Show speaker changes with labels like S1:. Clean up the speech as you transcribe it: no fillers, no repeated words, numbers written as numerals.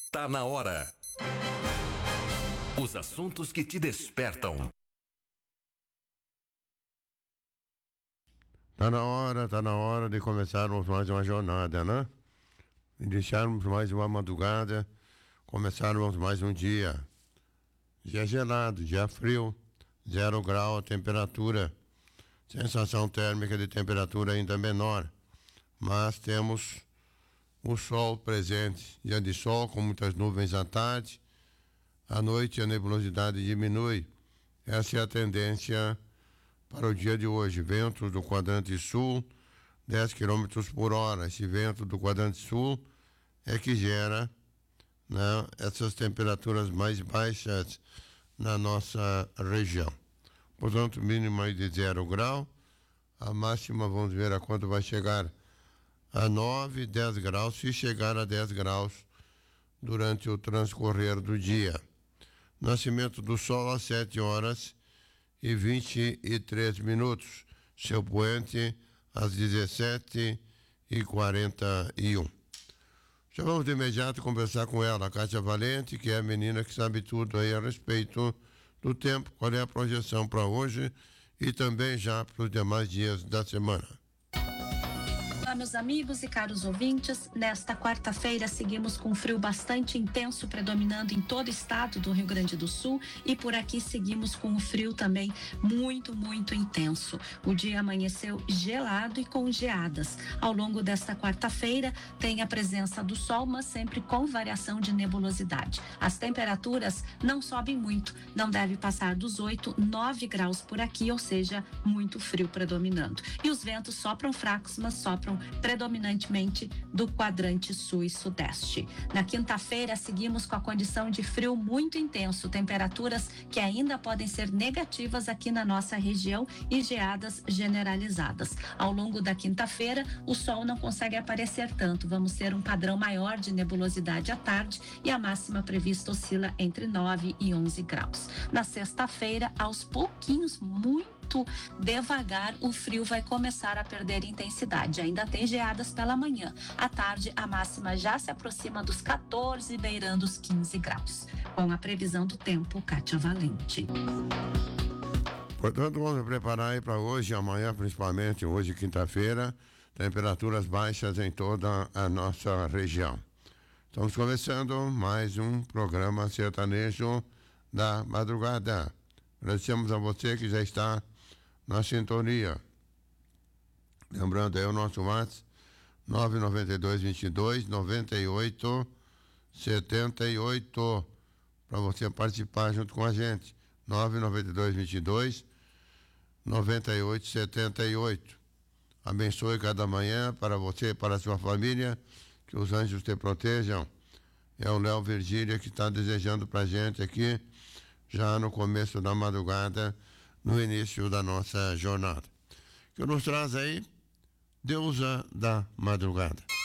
S1: Tá na hora. Os assuntos que te despertam.
S2: Tá na hora de começarmos mais uma jornada, né? Iniciarmos mais uma madrugada, começarmos mais um dia. Dia gelado, dia frio, 0 grau a temperatura. Sensação térmica de temperatura ainda menor. Mas temos o sol presente. Dia de sol com muitas nuvens à tarde. À noite a nebulosidade diminui. Essa é a tendência para o dia de hoje. Ventos do quadrante sul, 10 km por hora. Esse vento do quadrante sul é que gera, né, essas temperaturas mais baixas na nossa região. Portanto, mínima aí de 0 grau. A máxima, vamos ver a quanto vai chegar. A 9, 10 graus, se chegar a 10 graus durante o transcorrer do dia. Nascimento do sol às 7 horas e 23 minutos. Seu poente às 17h41. Já vamos de imediato conversar com ela, a Kátia Valente, que é a menina que sabe tudo aí a respeito do tempo, qual é a projeção para hoje e também já para os demais dias da semana.
S3: Olá, meus amigos e caros ouvintes. Nesta quarta-feira seguimos com frio bastante intenso predominando em todo o estado do Rio Grande do Sul e por aqui seguimos com o frio também muito, muito intenso. O dia amanheceu gelado e com geadas. Ao longo desta quarta-feira tem a presença do sol, mas sempre com variação de nebulosidade. As temperaturas não sobem muito, não deve passar dos 8, 9 graus por aqui, ou seja, muito frio predominando. E os ventos sopram fracos, mas sopram predominantemente do quadrante sul e sudeste. Na quinta-feira seguimos com a condição de frio muito intenso, temperaturas que ainda podem ser negativas aqui na nossa região e geadas generalizadas. Ao longo da quinta-feira, o sol não consegue aparecer tanto, vamos ter um padrão maior de nebulosidade à tarde e a máxima prevista oscila entre 9 e 11 graus. Na sexta-feira, aos pouquinhos, muito devagar, o frio vai começar a perder intensidade. Ainda tem geadas pela manhã. À tarde, a máxima já se aproxima dos 14, beirando os 15 graus. Com a previsão do tempo, Kátia Valente.
S2: Portanto, vamos preparar aí para hoje e amanhã, principalmente hoje, quinta-feira, temperaturas baixas em toda a nossa região. Estamos começando mais um programa sertanejo da madrugada. Agradecemos a você que já está na sintonia. Lembrando aí o nosso WhatsApp 992-22-98-78 para você participar junto com a gente. 992-22-98-78. Abençoe cada manhã para você e para a sua família, que os anjos te protejam. É o Léo Virgília que está desejando para a gente aqui, já no começo da madrugada, no início da nossa jornada. Que nos traz aí, Deusa da Madrugada.